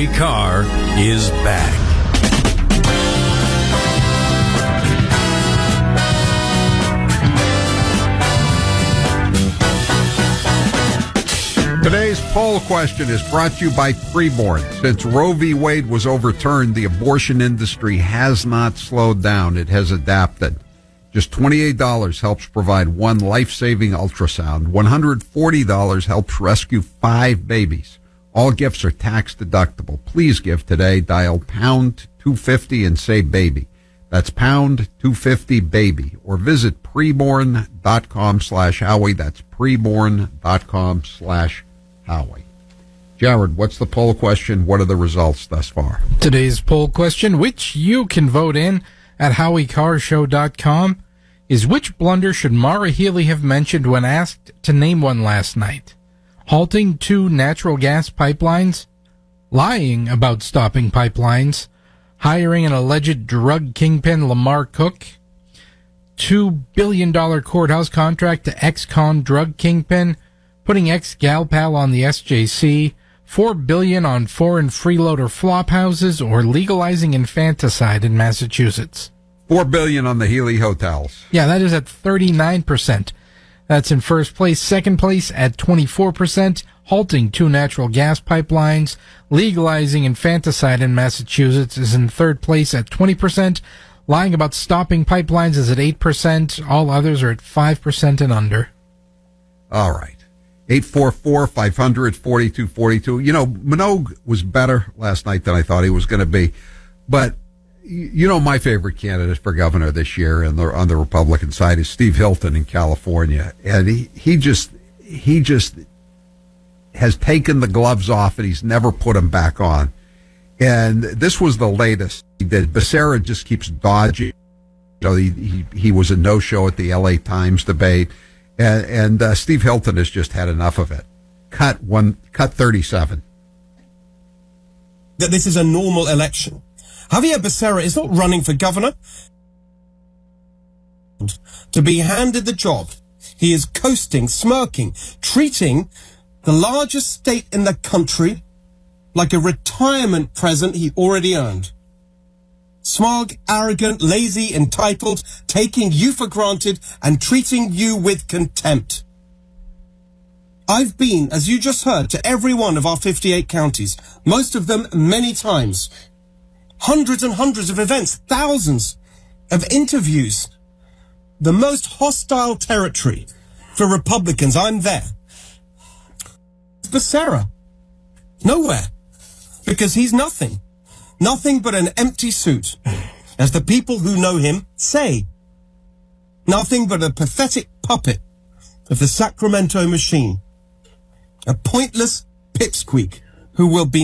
Howie Carr is back. Today's poll question is brought to you by Preborn. Since Roe v. Wade was overturned, the abortion industry has not slowed down. It has adapted. Just $28 helps provide one life-saving ultrasound. $140 helps rescue 5 babies. All gifts are tax deductible. Please give today. Dial pound 250 and say baby. That's pound 250 baby. Or visit preborn.com/Howie. That's preborn.com/Howie. Jared, what's the poll question? What are the results thus far? Today's poll question, which you can vote in at HowieCarrShow.com, is which blunder should Maura Healey have mentioned when asked to name one last night? Halting 2 natural gas pipelines? Lying about stopping pipelines? Hiring an alleged drug kingpin Lamar Cook? $2 billion courthouse contract to ex-con drug kingpin? Putting ex-gal pal on the SJC? $4 billion on foreign freeloader flop houses? Or legalizing infanticide in Massachusetts? $4 billion on the Healey hotels. Yeah, that is at 39%. That's in first place. Second place at 24%. Halting 2 natural gas pipelines. Legalizing infanticide in Massachusetts is in third place at 20%. Lying about stopping pipelines is at 8%. All others are at 5% and under. All right. 844-500-4242. You know, Minogue was better last night than I thought he was going to be. But, you know, my favorite candidate for governor this year on the Republican side is Steve Hilton in California. And he just has taken the gloves off and he's never put them back on. And this was the latest he did. Becerra just keeps dodging. You know, he was a no-show at the LA Times debate. And Steve Hilton has just had enough of it. Cut 37. That this is a normal election. Javier Becerra is not running for governor to be handed the job. He is coasting, smirking, treating the largest state in the country like a retirement present he already earned. Smug, arrogant, lazy, entitled, taking you for granted and treating you with contempt. I've been, as you just heard, to every one of our 58 counties, most of them many times. Hundreds and hundreds of events, thousands of interviews. The most hostile territory for Republicans, I'm there. Becerra, nowhere, because he's nothing. Nothing but an empty suit, as the people who know him say. Nothing but a pathetic puppet of the Sacramento machine. A pointless pipsqueak who will be